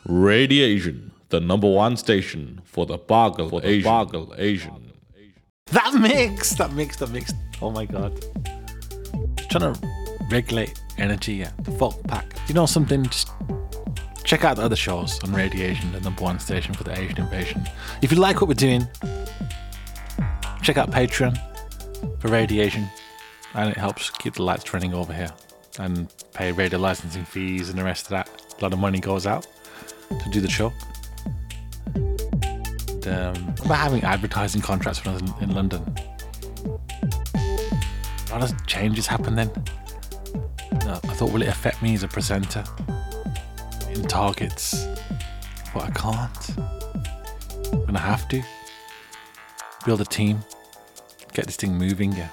Radiation, the number one station for the Bargle Asian. That mix. Oh my god. Trying to regulate energy, yeah. The folk pack. You know something? Just check out the other shows on Radiation, the number one station for the Asian invasion. If you like what we're doing, check out Patreon for Radiation, and it helps keep the lights running over here and pay radio licensing fees and the rest of that. A lot of money goes out to do the show. About having advertising contracts when I was in London. A lot of changes happen then. I thought, will it affect me as a presenter in targets? But I can't. I'm gonna have to build a team, get this thing moving. Yeah.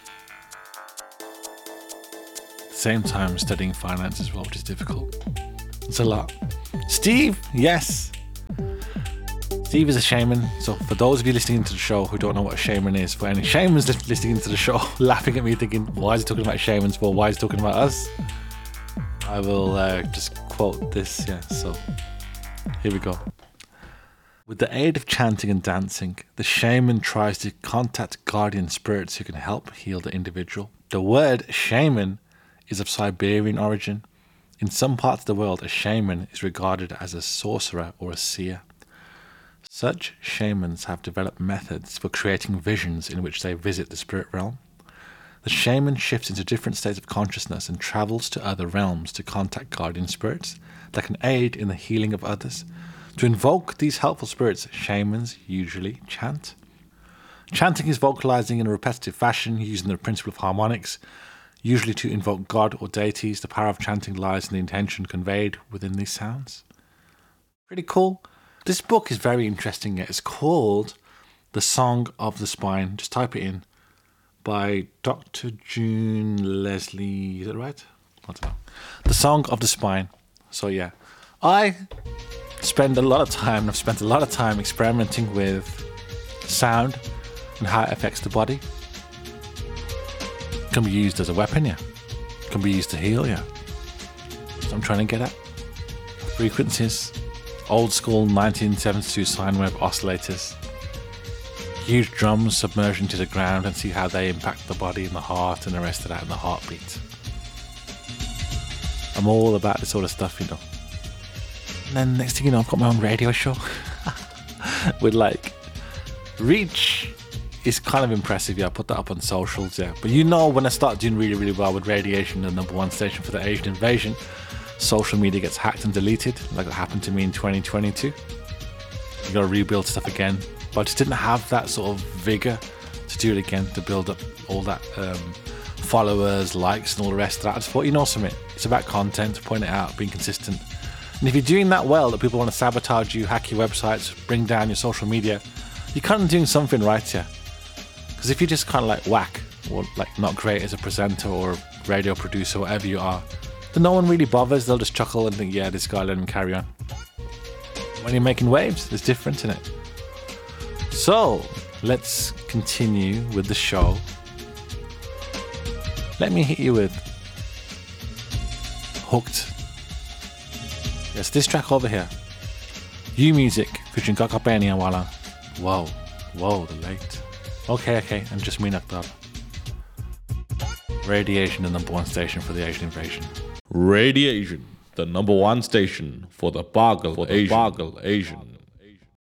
At the same time, studying finance as well, which is difficult. It's a lot. Steve, yes. Steve is a shaman. So for those of you listening to the show who don't know what a shaman is, for any shamans listening to the show, laughing at me thinking, why is he talking about shamans for? Why is he talking about us? I will just quote this. Yeah, so here we go. With the aid of chanting and dancing, the shaman tries to contact guardian spirits who can help heal the individual. The word shaman is of Siberian origin. In some parts of the world, a shaman is regarded as a sorcerer or a seer. Such shamans have developed methods for creating visions in which they visit the spirit realm. The shaman shifts into different states of consciousness and travels to other realms to contact guardian spirits that can aid in the healing of others. To invoke these helpful spirits, shamans usually chant. Chanting is vocalizing in a repetitive fashion using the principle of harmonics, usually to invoke God or deities. The power of chanting lies in the intention conveyed within these sounds. Pretty cool. This book is very interesting. It's called The Song of the Spine. Just type it in. By Dr. June Leslie. Is that right? I don't know. The Song of the Spine. So yeah. I've spent a lot of time experimenting with sound and how it affects the body. It can be used as a weapon, yeah. It can be used to heal, yeah. So I'm trying to get at frequencies. Old school 1972 sine wave oscillators. Huge drums submerged into the ground and see how they impact the body and the heart and the rest of that and the heartbeat. I'm all about this sort of stuff, you know. And then next thing you know, I've got my own radio show. With like reach is kind of impressive, yeah. I put that up on socials, yeah. But you know, when I start doing really, really well with Radiation, the number one station for the Asian invasion, social media gets hacked and deleted, like it happened to me in 2022. You gotta rebuild stuff again. But I just didn't have that sort of vigor to do it again, to build up all that followers, likes, and all the rest of that. I just thought, you know something, it's about content, point it out, being consistent. And if you're doing that well, that people want to sabotage you, hack your websites, bring down your social media, you're kind of doing something right here. Because if you're just kind of like whack, or like not great as a presenter or a radio producer, whatever you are, then no one really bothers. They'll just chuckle and think, yeah, this guy, let him carry on. When you're making waves, it's different, isn't it? So, let's continue with the show. Let me hit you with Hooked. Yes, this track over here. U Music featuring Kakapeni Awala. Whoa, the late. Okay, and just me knocked up. Radiation, the number one station for the Asian invasion. Radiation, the number one station for the Bargle Asian.